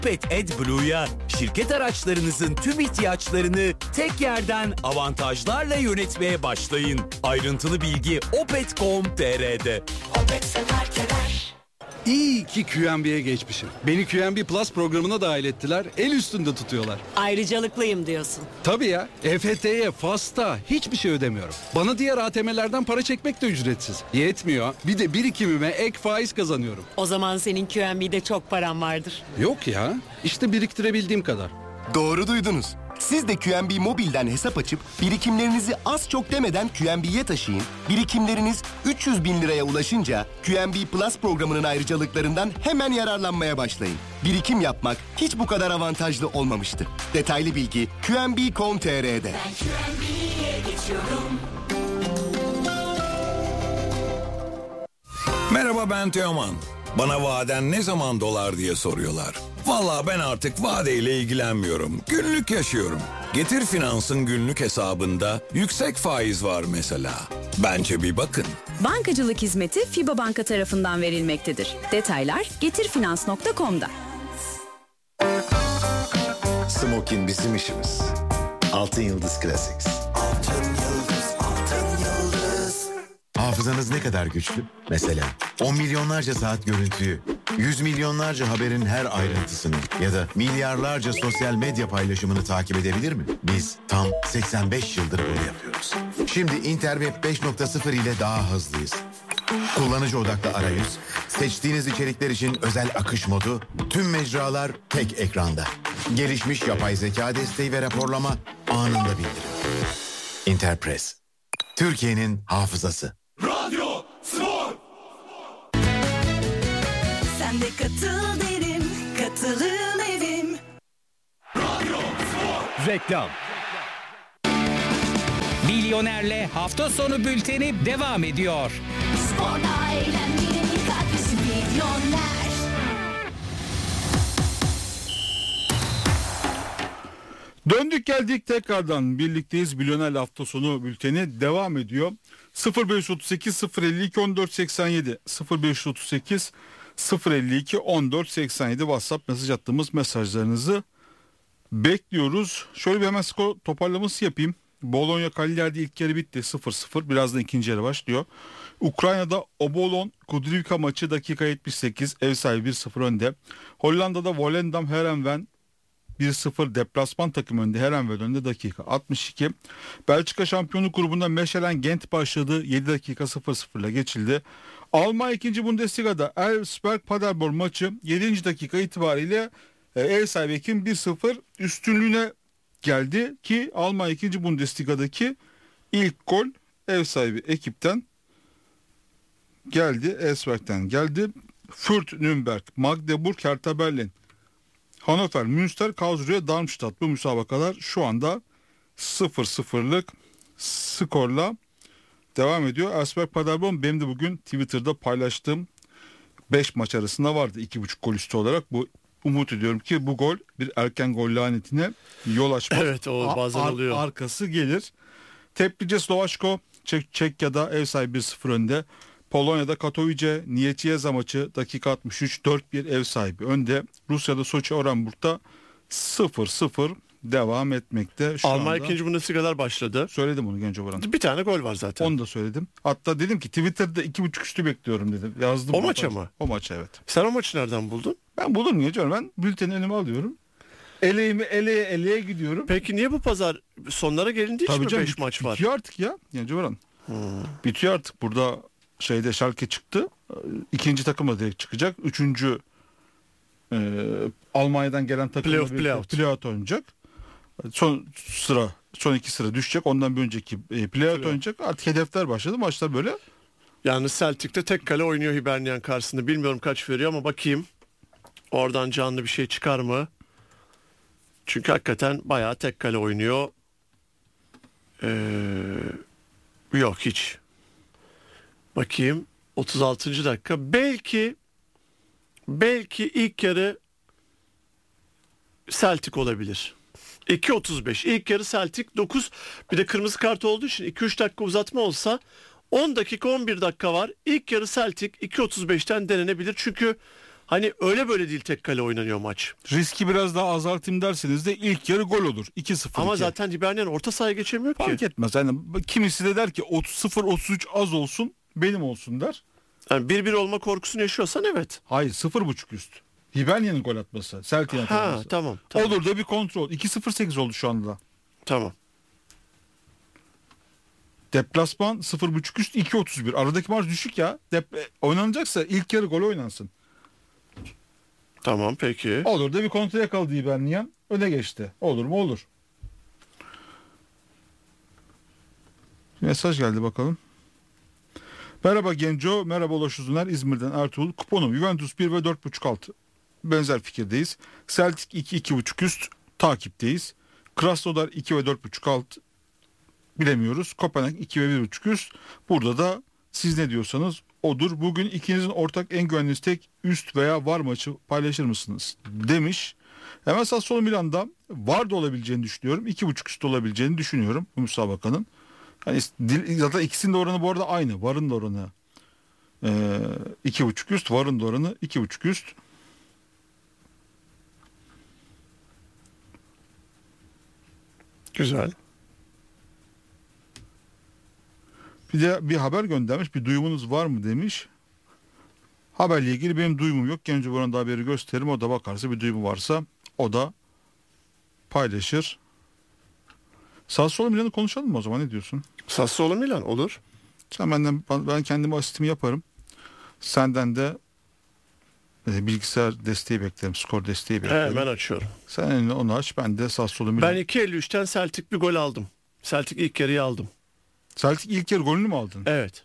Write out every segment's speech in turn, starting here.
Opet AdBlue'ya şirket araçlarınızın tüm ihtiyaçlarını tek yerden avantajlarla yönetmeye başlayın. Ayrıntılı bilgi opet.com.tr'de. Opet sefer. İyi ki QNB'ye geçmişim. Beni QNB Plus programına dahil ettiler. El üstünde tutuyorlar. Ayrıcalıklıyım diyorsun. Tabii ya. EFT'ye, FAS'ta hiçbir şey ödemiyorum. Bana diğer ATM'lerden para çekmek de ücretsiz. Yetmiyor. Bir de birikimime ek faiz kazanıyorum. O zaman senin QNB'de çok paran vardır. Yok ya. İşte biriktirebildiğim kadar. Doğru duydunuz. Siz de QNB Mobil'den hesap açıp birikimlerinizi az çok demeden QNB'ye taşıyın. Birikimleriniz 300 bin liraya ulaşınca QNB Plus programının ayrıcalıklarından hemen yararlanmaya başlayın. Birikim yapmak hiç bu kadar avantajlı olmamıştı. Detaylı bilgi QNB.com.tr'de. Ben QNB'ye geçiyorum. Merhaba, ben Teoman. Bana vaden ne zaman dolar diye soruyorlar. Vallahi ben artık vadeyle ilgilenmiyorum. Günlük yaşıyorum. Getir Finans'ın günlük hesabında yüksek faiz var mesela. Bence bir bakın. Bankacılık hizmeti FIBA Banka tarafından verilmektedir. Detaylar getirfinans.com'da. Smokin bizim işimiz. Altın Yıldız Classics. Altın yıldız, altın yıldız. Hafızanız ne kadar güçlü? Mesela 10 milyonlarca saat görüntüyü, 100 milyonlarca haberin her ayrıntısını ya da milyarlarca sosyal medya paylaşımını takip edebilir mi? Biz tam 85 yıldır bunu yapıyoruz. Şimdi Interweb 5.0 ile daha hızlıyız. Kullanıcı odaklı arayüz, seçtiğiniz içerikler için özel akış modu, tüm mecralar tek ekranda. Gelişmiş yapay zeka desteği ve raporlama anında bildirim. Interpress, Türkiye'nin hafızası. Radyo Spor. Sen de katıl derim, katılım evim. Radyo Spor. Reklam. Milyoner'le hafta sonu bülteni devam ediyor. Sporla eğlenmenin katkısı Milyoner. Döndük geldik tekrardan birlikteyiz. Milyoner hafta sonu bülteni devam ediyor. 0538 052 1487 0538 052 1487 WhatsApp mesaj attığımız mesajlarınızı bekliyoruz. Şöyle bir hemen skor toparlaması yapayım. Bologna Cagliari'de ilk yarı bitti 0-0. Birazdan ikinci yarı başlıyor. Ukrayna'da Obolon Kudryavka maçı dakika 78, ev sahibi 1-0 önde. Hollanda'da Volendam Heerenveen 1-0 deplasman takımı önde, Heerenveen önde dakika 62. Belçika şampiyonluk grubunda Mechelen Gent başladı, 7 dakika 0-0 ile geçildi. Almanya 2. Bundesliga'da Elfsberg Paderborn maçı 7. dakika itibariyle ev sahibi Ekim 1-0 üstünlüğüne geldi ki Almanya 2. Bundesliga'daki ilk gol ev sahibi ekipten geldi. Elfsberg'ten geldi. Fürth, Nürnberg, Magdeburg, Hertha Berlin, Hannover, Münster, Karlsruhe, Darmstadt bu müsabakalar şu anda 0-0'lık skorla devam ediyor. Elfsberg Paderborn benim de bugün Twitter'da paylaştığım 5 maç arasında vardı 2.5 gol üstü olarak. Bu umut ediyorum ki bu gol bir erken gol lanetine yol açmaz. Evet, o bazen oluyor. Arkası gelir. Teplice Slovaşko Çekya'da ev sahibi 1-0 önde. Polonya'da Katowice Niecieza maçı dakika 63 4-1 ev sahibi önde. Rusya'da Soçi Orenburg'da 0-0 devam etmekte. Şu Almanya anda 2. Bundesliga'lar başladı. Söyledim onu Genco Boran. Bir tane gol var zaten. Onu da söyledim. Hatta dedim ki Twitter'da 2.5 üstü bekliyorum dedim. Yazdım. O maça mı? O maça, evet. Sen o maçı nereden buldun? Ben bulurum Genco. Ben bülteni önüme alıyorum. Eleğimi eleye gidiyorum. Peki niye bu pazar sonlara gelindi, hiç mi 5 maç var? Bitiyor artık ya Genco Boran. Bitiyor artık. Burada Schalke çıktı. İkinci takım da direkt çıkacak. Üçüncü Almanya'dan gelen takımla playout oynayacak. Son iki sıra düşecek. Ondan bir önceki playout oynayacak. Artık hedefler başladı. Maçlar böyle. Yani Celtic'te tek kale oynuyor Hibernian karşısında. Bilmiyorum kaç veriyor ama bakayım. Oradan canlı bir şey çıkar mı? Çünkü hakikaten bayağı tek kale oynuyor. Yok hiç. Bakayım 36. dakika. Belki ilk yarı Celtic olabilir. 2.35. İlk yarı Celtic 9. Bir de kırmızı kart olduğu için 2-3 dakika uzatma olsa 10 dakika 11 dakika var. İlk yarı Celtic 2.35'ten denenebilir. Çünkü Hani öyle böyle değil, tek kale oynanıyor maç. Riski biraz daha azaltayım derseniz de ilk yarı gol olur. 2-0. Ama zaten Hibernian orta sahaya geçemiyor ki. Fark etmez. Yani kimisi de der ki 0-33 az olsun, benim olsun der. Yani 1-1 olma korkusunu yaşıyorsan evet. Hayır, 0.5 üst. Hibernian'ın gol atması. Celtic'in atması. Tamam. Olur da bir kontrol. 2-0-8 oldu şu anda. Tamam. Deplasman 0.5 üst 2.31. Aradaki marj düşük ya. Oynanacaksa ilk yarı gol oynansın. Tamam peki. Olur da bir kontrol yakaladı Hibernian. Öne geçti. Olur mu? Olur. Mesaj geldi bakalım. Merhaba Genco, merhaba Ulaş Uzuner, İzmir'den Ertuğrul. Kuponum Juventus 1 ve 4.5 altı. Benzer fikirdeyiz. Celtic 2-2.5 üst takipteyiz. Krasnodar 2 ve 4.5 alt bilemiyoruz. Kopenhag 2 ve 1.5 üst. Burada da siz ne diyorsanız odur. Bugün ikinizin ortak en güvenli tek üst veya var maçı paylaşır mısınız demiş. Hemen Sassuolo Milan'da var da olabileceğini düşünüyorum. 2.5 üst olabileceğini düşünüyorum bu müsabakanın. Yani zaten ikisinin de oranı bu arada aynı. Varın da oranı 2.5 üst, varın da oranı 2.5 üst. Güzel. Bir de bir haber göndermiş. Bir duyumunuz var mı demiş. Haberle ilgili benim duyumum yok. Genco Boran'da haberi gösteririm. O da bakarsa bir duyumu varsa o da paylaşır. Sassuolo Milan'ı konuşalım mı o zaman, ne diyorsun? Sassuolo Milan olur. Sen ben kendime asistimi yaparım. Senden de bilgisayar desteği beklerim. Skor desteği beklerim. Ben açıyorum. Sen onu aç, ben de Sassuolo Milan. Ben 2.53'ten Celtic bir gol aldım. Celtic ilk yarıyı aldım. Celtic ilk yarı golünü mü aldın? Evet.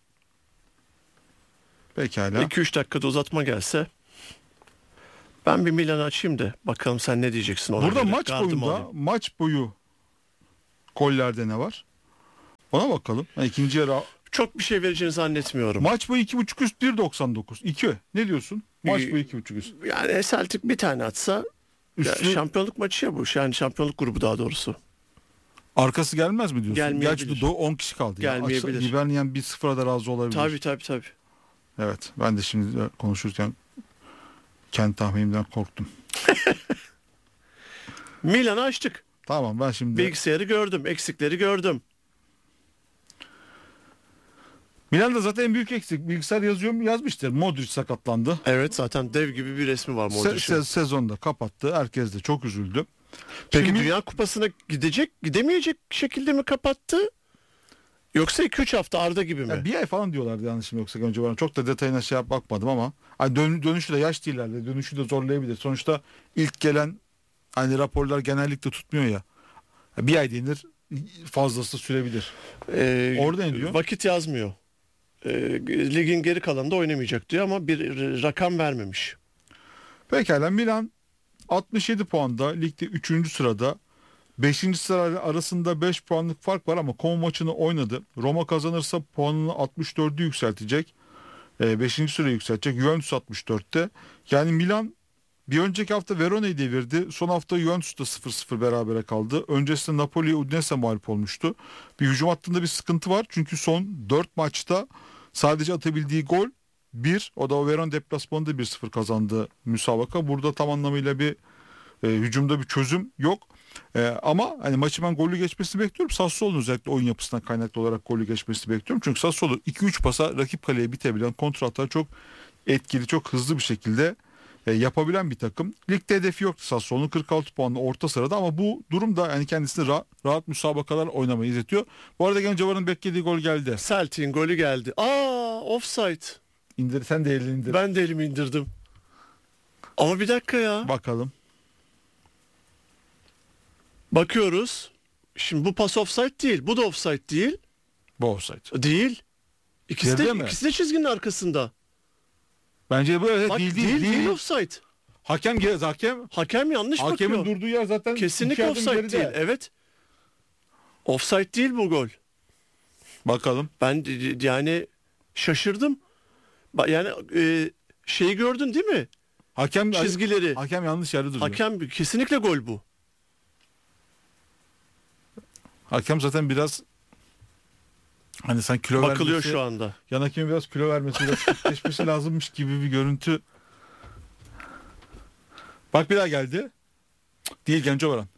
Pekala. 2-3 dakikada uzatma gelse ben bir Milan'ı açayım da bakalım sen ne diyeceksin ona. Burada göre. maç boyu gollerde ne var? Ona bakalım. Yani ikinci yarı çok bir şey vereceğini zannetmiyorum. Maç boyu 2.5 üst 1.99. 2. Ne diyorsun? Maç boyu 2.5 üst. Yani Celtic bir tane atsa şampiyonluk maçı ya bu. Yani şampiyonluk grubu daha doğrusu. Arkası gelmez mi diyorsun? Gelmeyebilir. Gerçi 10 kişi kaldı. Gelmeyebilir. Hibernian 1-0'a da razı olabilir. Tabii. Evet, ben de şimdi konuşurken kendi tahminimden korktum. Milan'ı açtık. Tamam, ben şimdi bilgisayarı gördüm, eksikleri gördüm. Milan'da zaten en büyük eksik bilgisayar yazmıştır. Modric sakatlandı. Evet, zaten dev gibi bir resmi var Modric'in. Sezonda kapattı. Herkes de çok üzüldü. Peki Dünya Kupası'na gidemeyecek şekilde mi kapattı? Yoksa 2-3 hafta Arda gibi mi? Bir ay falan diyorlardı yanlışım yoksa önce bana. Çok da detayına bakmadım ama hani dönüşü de yaş değillerdi. Dönüşü de zorlayabilir. Sonuçta ilk gelen hani raporlar genellikle tutmuyor ya. Bir ay denir, fazlası sürebilir. Orada ne diyor? Vakit yazmıyor. Ligin geri kalanında oynamayacak diyor ama bir rakam vermemiş. Pekala, Milan 67 puanda, ligde 3. sırada. 5. sıra arasında 5 puanlık fark var ama Como maçını oynadı. Roma kazanırsa puanını 64'ü yükseltecek. 5. sıraya yükseltecek. Juventus 64'te. Yani Milan bir önceki hafta Verona'yı devirdi. Son hafta Juventus'ta 0-0 berabere kaldı. Öncesinde Napoli Udinese mağlup olmuştu. Bir hücum hattında bir sıkıntı var. Çünkü son 4 maçta sadece atabildiği gol 1. O da o Verona deplasmanında 1-0 kazandı müsabaka. Burada tam anlamıyla bir hücumda bir çözüm yok. Ama hani maçı ben gollü geçmesini bekliyorum. Sassuolo'nun özellikle oyun yapısından kaynaklı olarak gollü geçmesini bekliyorum. Çünkü Sassuolo 2-3 pasa rakip kaleye bitebilen, kontratar çok etkili, çok hızlı bir şekilde yapabilen bir takım. Ligde hedefi yoktu Sassuolo'nun, 46 puanla orta sırada ama bu durumda yani kendisini rahat müsabakalar oynamayı izletiyor. Bu arada Genco Var'ın beklediği gol geldi. Celtic'in golü geldi. Offside. Sen de elini indir. Ben de elimi indirdim. Ama bir dakika ya. Bakalım. Bakıyoruz. Şimdi bu pas offside değil. Bu da offside değil. Bu offside. Değil. İkisi de çizginin arkasında. Bence bu evet, Bak, değil offside. Hakem yanlış bakıyor. Hakemin durduğu yer zaten kesinlikle offside değil. Evet. Offside değil bu gol. Bakalım. Ben yani şaşırdım. Yani şeyi gördün değil mi? Çizgileri. Hakem yanlış yerde duruyor. Hakem kesinlikle gol bu. Hakem zaten biraz hani sen kilo bakılıyor vermesi, şu anda. Yan hakemin biraz kilo vermesi, biraz fitleşmesi lazımmış gibi bir görüntü Bak bir daha geldi. Değil, Gencovaran.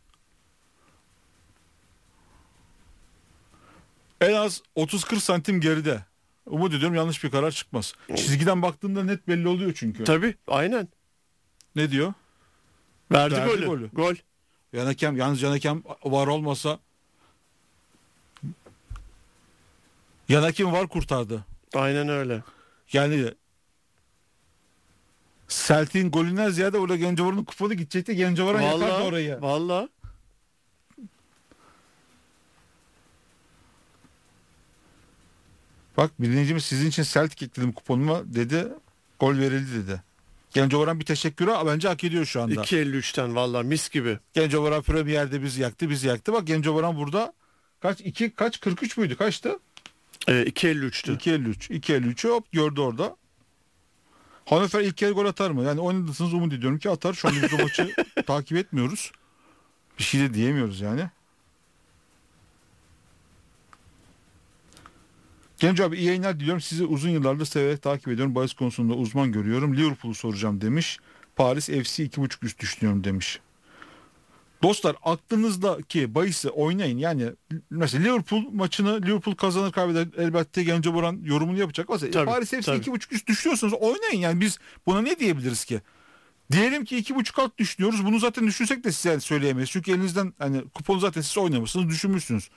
En az 30-40 santim geride. Umut ediyorum yanlış bir karar çıkmaz. Çizgiden baktığında net belli oluyor çünkü. Tabii, aynen. Ne diyor? Verdi golü. Gol. Yalnız yan hakem var olmasa yan hakem var kurtardı. Aynen öyle. Yani Celtic'in golünden ziyade orada Gencovaran'ın kuponu gidecekti. Gencovaran yakardı orayı. Vallahi. Bak dinleyicimiz sizin için Celtic ekledim kuponuma dedi. Gol verildi dedi. Gencovaran bir teşekkürü bence hak ediyor şu anda. 2.53'ten vallahi mis gibi. Gencovaran Premier'de bizi yaktı. Bak Gencovaran burada kaç 43 müydü? Kaçtı? 2.53'tü. 2.53'ü hop gördü orada. Hannover ilk kere gol atar mı? Yani oynadıysanız umut ediyorum ki atar. Şu an biz bu maçı takip etmiyoruz. Bir şey de diyemiyoruz yani. Genco abi iyi yayınlar diliyorum. Sizi uzun yıllardır severek takip ediyorum. Bahis konusunda uzman görüyorum. Liverpool'u soracağım demiş. Paris FC 2.5 üst düşünüyorum demiş. Dostlar aklınızdaki bahisi oynayın. Yani mesela Liverpool kazanır kaybeder elbette Gencovaran yorumunu yapacak. Mesela Paris FC 2.5 üst düşünüyorsanız oynayın. Yani biz buna ne diyebiliriz ki? Diyelim ki 2.5 alt düşünüyoruz. Bunu zaten düşünsek de size söyleyemeyiz. Çünkü elinizden hani kuponu zaten siz oynamışsınız, düşünmüşsünüz.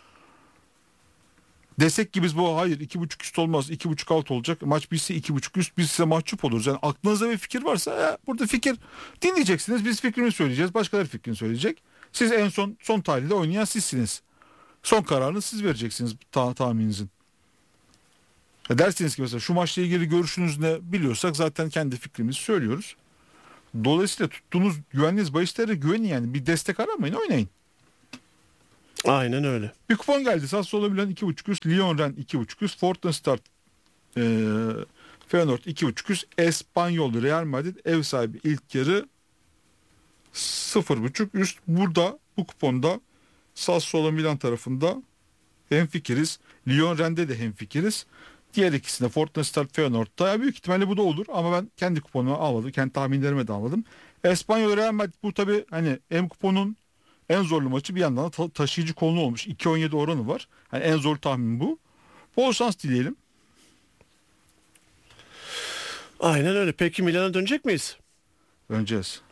Desek ki biz hayır 2.5 üst olmaz, 2.5 alt olacak. Maç bitse 2.5 üst, biz size mahcup oluruz. Yani aklınızda bir fikir varsa burada fikir dinleyeceksiniz. Biz fikrimizi söyleyeceğiz. Başkaları fikrini söyleyecek. Siz en son tahlilde oynayan sizsiniz. Son kararını siz vereceksiniz tahmininizin. Dersiniz ki mesela şu maçla ilgili görüşünüz ne biliyorsak zaten kendi fikrimizi söylüyoruz. Dolayısıyla tuttuğunuz güvenliğiniz bahislere güvenin yani. Bir destek aramayın, oynayın. Aynen öyle. Bir kupon geldi. Sassuolo Milan 2.5 üst, Lyon Rennes 2.5 üst, Fortuna Start Feyenoord 2.5 üst, Espanyol Real Madrid ev sahibi ilk yarı 0.5 üst. Burada bu kuponda Sassuolo Milan tarafında hemfikiriz. Lyon Rennes'de de hemfikiriz. Diğer ikisinde Fortuna Start Feyenoord'da büyük ihtimalle bu da olur ama ben kendi kuponumu almadım. Kendi tahminlerime de almadım. Espanyol Real Madrid bu tabi hani hem kuponun en zorlu maçı bir yandan da taşıyıcı konu olmuş. 2.17 oranı var. Yani en zor tahmin bu. Bol şans dileyelim. Aynen öyle. Peki Milan'a dönecek miyiz? Döneceğiz.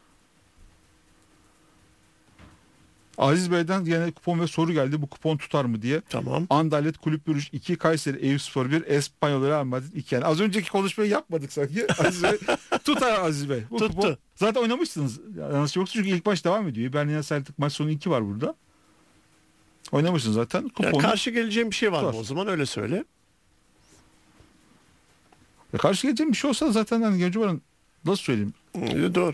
Aziz Bey'den yine kupon ve soru geldi. Bu kupon tutar mı diye. Tamam. Anderlet Kulüp Brugge 2, Kayseri Eyüpspor 1, Espanyol Real Madrid 2. Yani az önceki konuşmayı yapmadık sanki. Aziz Bey tutar Aziz Bey. Bu tuttu. Kupon, zaten oynamışsınız. Yanlış yoksa çünkü ilk maç devam ediyor. Berlin Celtic maç sonu 2 var burada. Oynamışsın zaten. Yani karşı geleceğim bir şey var mı o zaman öyle söyle. Karşı geleceğim bir şey olsa zaten hani Gencovaran nasıl söyleyeyim? Doğru.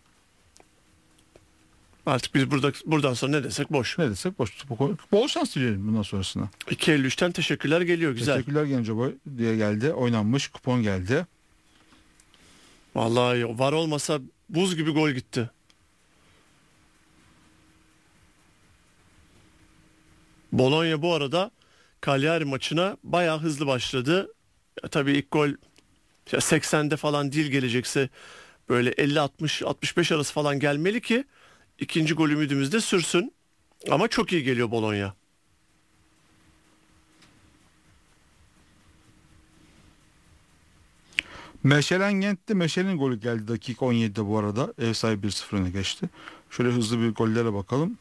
Artık biz buradan sonra ne desek boş. Ne desek boş. Bol şans dileyelim bundan sonrasına. 2.53'ten teşekkürler geliyor güzel. Teşekkürler Gencoboy diye geldi. Oynanmış kupon geldi. Vallahi var olmasa buz gibi gol gitti. Bologna bu arada Cagliari maçına bayağı hızlı başladı. Tabii ilk gol 80'de falan değil, gelecekse böyle 50-60-65 arası falan gelmeli ki ikinci gol ümidimiz de sürsün. Ama çok iyi geliyor Bologna. Meşelen Gent'te Meşelen'in golü geldi dakika 17'de bu arada. Ev sahibi 1-0 öne geçti. Şöyle hızlı bir gollere bakalım.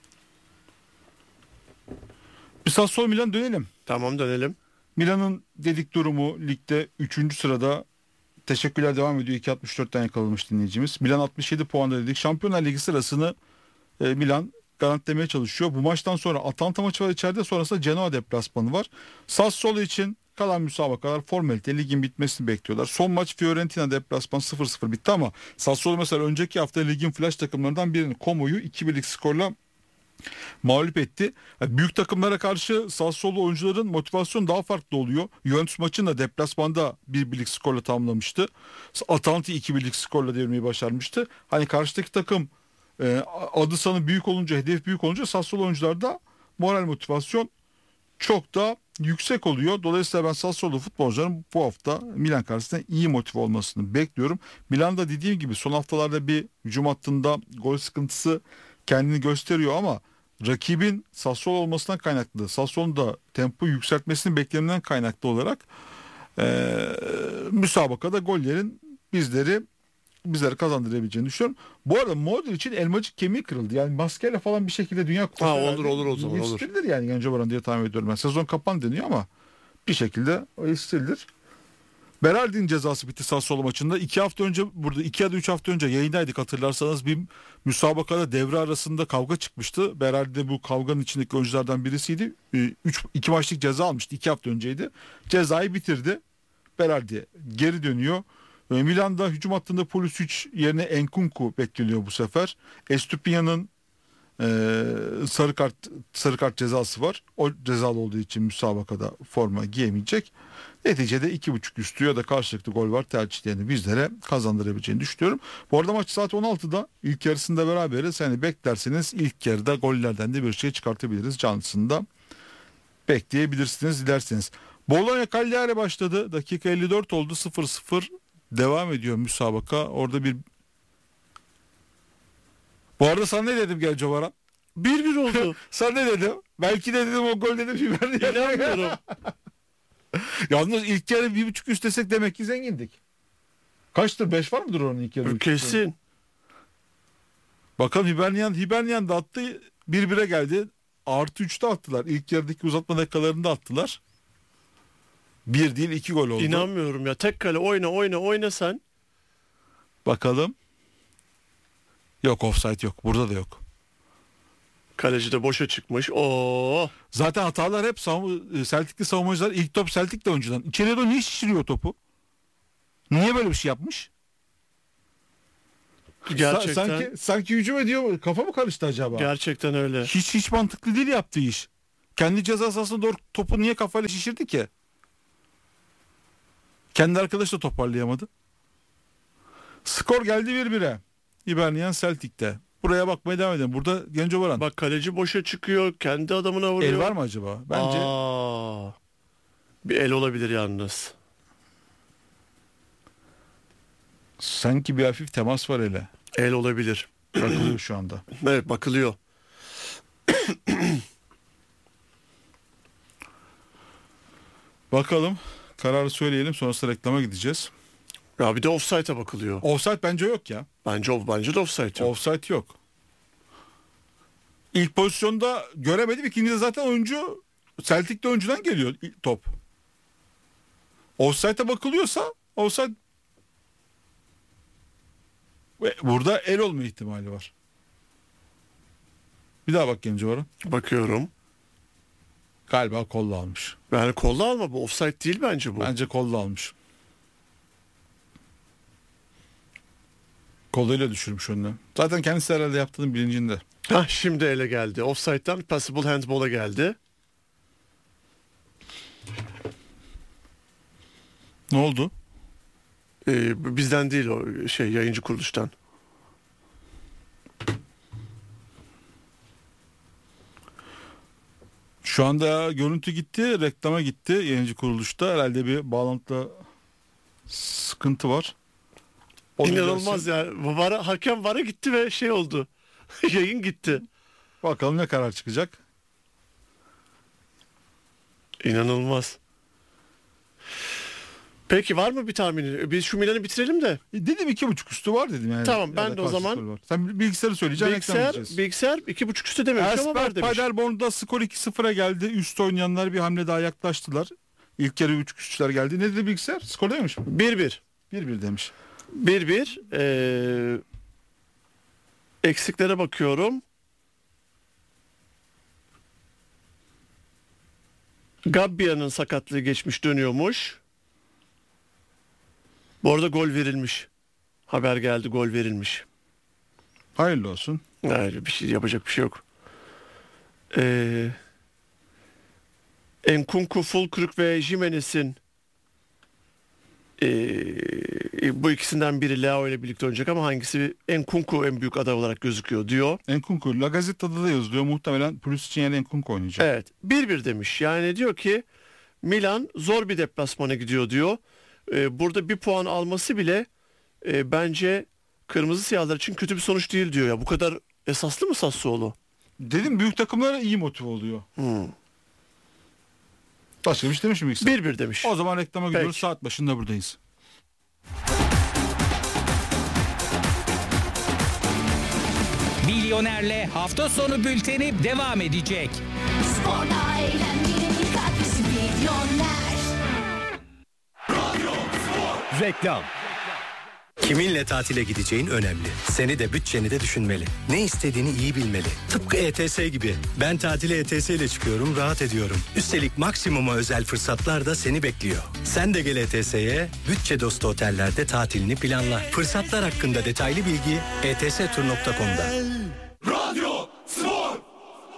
Bir Sassuolo Milan dönelim. Tamam dönelim. Milan'ın dedik durumu ligde 3. sırada. Teşekkürler devam ediyor. 2.64'ten yakalamış dinleyicimiz. Milan 67 puanda dedik. Şampiyonlar Ligi sırasını Milan garantilemeye çalışıyor. Bu maçtan sonra Atalanta maçı var içeride. Sonrasında Genoa deplasmanı var. Sassuolo için kalan müsabakalar formalite, ligin bitmesini bekliyorlar. Son maç Fiorentina deplasman 0-0 bitti ama Sassuolo mesela önceki hafta ligin flash takımlarından birini Como'yu 2-1'lik skorla mağlup etti. Yani büyük takımlara karşı Sassuolo oyuncuların motivasyonu daha farklı oluyor. Juventus maçını da deplasmanda 1-1'lik skorla tamamlamıştı. Atalanta 2-1'lik skorla devirmeyi başarmıştı. Hani karşıdaki takım adı sanı büyük olunca, hedef büyük olunca Sassuolo oyuncularda moral motivasyon çok da yüksek oluyor. Dolayısıyla ben Sassuolo futbolcuların bu hafta Milan karşısında iyi motive olmasını bekliyorum. Milan'da dediğim gibi son haftalarda bir hücum hattında gol sıkıntısı kendini gösteriyor ama rakibin Sassuolo olmasından kaynaklı. Sassuolo'nun da tempo yükseltmesini beklenenden kaynaklı olarak müsabakada gollerin bizlere kazandırabileceğini düşünüyorum. Bu arada Modric'in elmacık kemiği kırıldı. Yani maskeyle falan bir şekilde Dünya Kupası olur o zaman olur. yetiştirilir yani Genco Baran diye tahmin ediyorum ben. Sezon kapan deniyor ama bir şekilde o yetiştirilir. Berardi'nin cezası bitti Sassuolo maçında. 2 hafta önce burada 2 ya da 3 hafta önce yayındaydık hatırlarsanız bir müsabakada devre arasında kavga çıkmıştı. Berardi de bu kavganın içindeki oyunculardan birisiydi. 2 maçlık ceza almıştı. 2 hafta önceydi. Cezayı bitirdi. Berardi geri dönüyor. Milan'da hücum hattında Pulisic yerine Enkunku bekleniyor bu sefer. Estupiñan'ın sarı kart cezası var. O cezalı olduğu için müsabakada forma giyemeyecek. Neticede 2.5 üstü ya da karşılıklı gol var tercihlerini bizlere kazandırabileceğini düşünüyorum. Bu arada maç saat 16'da ilk yarısında beraberiz. Yani beklerseniz ilk yarıda gollerden de bir şey çıkartabiliriz. Canlısında bekleyebilirsiniz dilerseniz. Bologna Cagliari başladı. Dakika 54 oldu. 0-0 devam ediyor müsabaka. Orada bir... Bu arada sana ne dedim Genco Baran? 1-1 oldu. Sana ne dedim? Belki de dedim o gol dedim. İnanmıyorum. Yalnız ilk yarı 1.5 üst desek demek ki zengindik. Kaçtır? 5 var mıdır onun ilk yarı? Kesin. Bakalım Hibernian da attı. 1-1'e geldi. Artı 3'te attılar. İlk yarıdaki uzatma dakikalarında attılar. 1 değil 2 gol oldu. İnanmıyorum ya. Tek kale oyna sen. Bakalım. Yok, offside yok. Burada da yok. Kaleci de boşa çıkmış. Oo. Zaten hatalar hep Celtic'li savunmacılar, ilk top Celtic'li oyuncudan. İçeriye doğru niye şişiriyor topu? Niye böyle bir şey yapmış? Gerçekten. Sanki hücum ediyor. Kafa mı karıştı acaba? Gerçekten öyle. Hiç mantıklı değil yaptığı iş. Kendi ceza sahasına doğru topu niye kafayla şişirdi ki? Kendi arkadaşı da toparlayamadı. Skor geldi 1-1'e. Hibernian Celtic'te. Buraya bakmaya devam edelim. Burada Genco Baran. Bak kaleci boşa çıkıyor. Kendi adamına vuruyor. El var mı acaba? Bence. Bir el olabilir yalnız. Sanki bir hafif temas var ele. El olabilir. Bakılıyor şu anda. Evet, bakılıyor. Bakalım. Kararı söyleyelim. Sonrasında reklama gideceğiz. Ya bir de offside'a bakılıyor. Offside bence yok ya. Bence de offside yok. Offside yok. İlk pozisyonda göremedim. İkincide zaten oyuncu Celtic'te oyuncudan geliyor top. Offside'a bakılıyorsa offside, burada el olma ihtimali var. Bir daha bak Genco Baran. Bakıyorum. Galiba kolla almış. Yani kolla alma, bu offside değil bence bu. Bence kolla almış. Koluyla düşürmüş önüne. Zaten kendisi herhalde yaptığının bilincinde. Şimdi ele geldi. Offside'dan possible handball'a geldi. Ne oldu? Bizden değil o yayıncı kuruluştan. Şu anda görüntü gitti, reklama gitti yayıncı kuruluşta. Herhalde bir bağlantıda sıkıntı var. İnanılmaz ya. Hakem VAR'a gitti ve oldu. Yayın gitti. Bakalım ne karar çıkacak. İnanılmaz. Peki var mı bir tahmini? Biz şu Milan'ı bitirelim de. Dedim 2.5 üstü var dedim yani. Tamam, ben de o zaman. Var. Sen bilgisayarı söyleyeceksin. Bilgisayar 2.5 üstü dememiş ama var demiş. Paderborn'da skor 2-0'a geldi. Üst oynayanlar bir hamle daha yaklaştılar. İlk yarı 3 üstler geldi. Ne dedi bilgisayar? Skor demiş mi? 1-1. 1-1 demiş. 1-1. Eksiklere bakıyorum. Gabbia'nın sakatlığı geçmiş, dönüyormuş. Bu arada gol verilmiş. Haber geldi, gol verilmiş. Hayırlı olsun. Hayır, yapacak bir şey yok. Enkunku, Fulkrug ve Jimenez'in bu ikisinden biri Leao ile birlikte oynayacak ama hangisi? Enkunku en büyük aday olarak gözüküyor diyor. Enkunku La Gazetta'da da yazılıyor. Muhtemelen Pulisic'in yerine Enkunku oynayacak. Evet. 1-1 demiş. Yani diyor ki Milan zor bir deplasmana gidiyor diyor. Burada bir puan alması bile bence kırmızı siyahlar için kötü bir sonuç değil diyor ya. Bu kadar esaslı mı Sassuolo? Dedim büyük takımlara iyi motive oluyor. Başka bir şey demiş mi? 1-1 demiş. O zaman reklama gidiyoruz. Peki. Saat başında buradayız. Milyoner'le hafta sonu bülteni devam edecek. Sporla eğlenmenin ilk adresi Milyoner. Reklam. Kiminle tatile gideceğin önemli. Seni de bütçeni de düşünmeli. Ne istediğini iyi bilmeli. Tıpkı ETS gibi. Ben tatile ETS ile çıkıyorum, rahat ediyorum. Üstelik maksimuma özel fırsatlar da seni bekliyor. Sen de gel ETS'ye, bütçe dostu otellerde tatilini planla. Fırsatlar hakkında detaylı bilgi etstur.com'da.